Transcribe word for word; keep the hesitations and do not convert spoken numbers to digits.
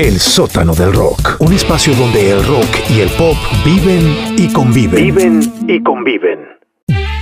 El sótano del rock, un espacio donde el rock y el pop viven y conviven. Viven y conviven.